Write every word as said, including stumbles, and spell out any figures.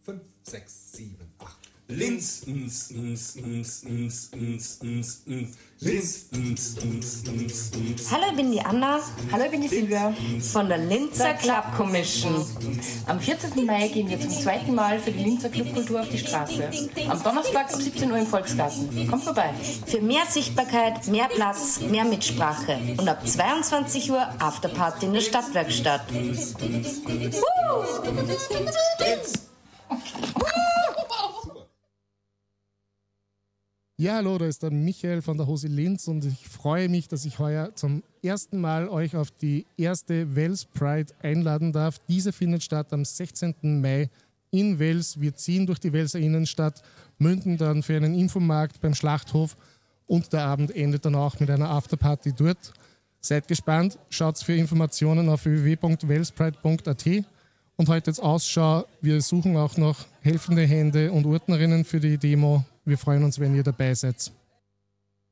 fünf, sechs, sieben, acht. Linz, ns, ns, ns, ns, ns, ns, ns, Linz, ns, ns, ns, ns. Hallo, ich bin die Anna. Hallo, ich bin die Silvia. Von der Linzer Club Commission. Am vierzehnten Mai gehen wir zum zweiten Mal für die Linzer Clubkultur auf die Straße. Am Donnerstag ab siebzehn Uhr im Volksgarten. Kommt vorbei. Für mehr Sichtbarkeit, mehr Platz, mehr Mitsprache. Und ab zweiundzwanzig Uhr Afterparty in der Stadtwerkstatt. Ja, hallo, da ist der Michael von der Hosi Linz und ich freue mich, dass ich heuer zum ersten Mal euch auf die erste Wels Pride einladen darf. Diese findet statt am sechzehnten Mai in Wels. Wir ziehen durch die Welser Innenstadt, münden dann für einen Infomarkt beim Schlachthof und der Abend endet dann auch mit einer Afterparty dort. Seid gespannt, schaut für Informationen auf w w w punkt welspride punkt a t und heute jetzt Ausschau. Wir suchen auch noch helfende Hände und Ordnerinnen für die Demo. Wir freuen uns, wenn ihr dabei seid.